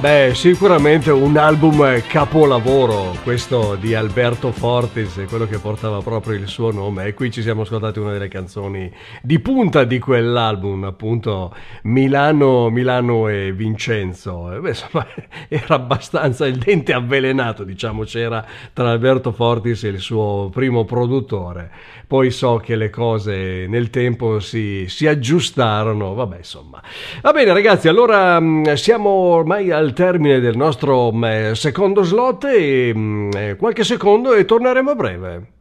Beh, sicuramente un album capolavoro, questo di Alberto Fortis, è quello che portava proprio il suo nome. E qui ci siamo ascoltati una delle canzoni di punta di quell'album, appunto Milano, Milano e Vincenzo. E beh, insomma, era abbastanza il dente avvelenato, diciamo, c'era tra Alberto Fortis e il suo primo produttore. Poi so che le cose nel tempo si aggiustarono, vabbè, insomma. Va bene ragazzi, allora siamo ormai al termine del nostro secondo slot e qualche secondo e torneremo a breve.